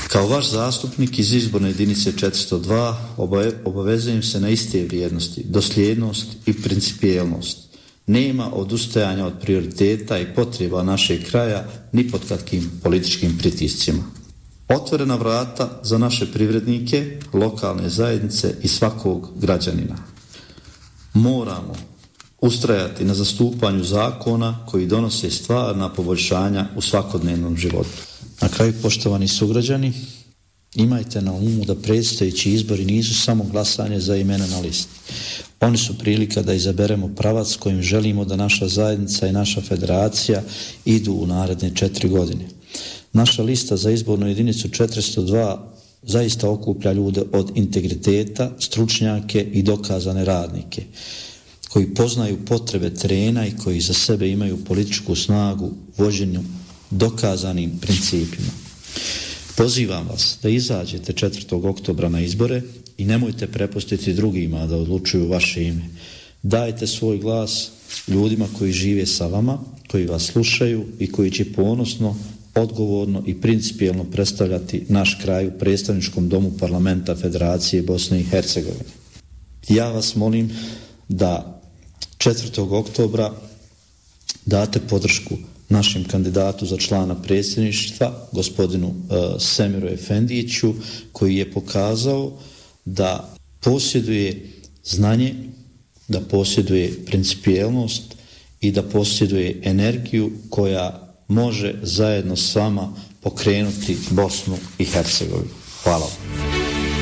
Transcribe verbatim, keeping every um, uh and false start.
Kao vaš zastupnik iz izborne jedinice četiristo dva obavezujem se na iste vrijednosti, dosljednost i principijelnost. Nema odustajanja od prioriteta i potreba našeg kraja ni pod kakvim političkim pritiscima. Otvorena vrata za naše privrednike, lokalne zajednice i svakog građanina. Moramo ustrajati na zastupanju zakona koji donose stvarna poboljšanja u svakodnevnom životu. Na kraju, poštovani sugrađani, imajte na umu da predstojeći izbori nisu samo glasanje za imena na listi. Oni su prilika da izaberemo pravac kojim želimo da naša zajednica i naša federacija idu u naredne četiri godine. Naša lista za izbornu jedinicu četiristo dva zaista okuplja ljude od integriteta, stručnjake i dokazane radnike, koji poznaju potrebe terena i koji za sebe imaju političku snagu vođenju dokazanim principima. Pozivam vas da izađete četvrtog oktobra na izbore i nemojte prepustiti drugima da odlučuju vaše ime. Dajte svoj glas ljudima koji žive sa vama, koji vas slušaju i koji će ponosno, odgovorno i principijelno predstavljati naš kraj u predstavničkom domu Parlamenta Federacije Bosne i Hercegovine. Ja vas molim da četvrtog oktobra date podršku našem kandidatu za člana predsjedništva, gospodinu uh, Semiru Efendiću, koji je pokazao da posjeduje znanje, da posjeduje principijelnost i da posjeduje energiju koja može zajedno s vama pokrenuti Bosnu i Hercegovinu. Hvala vam.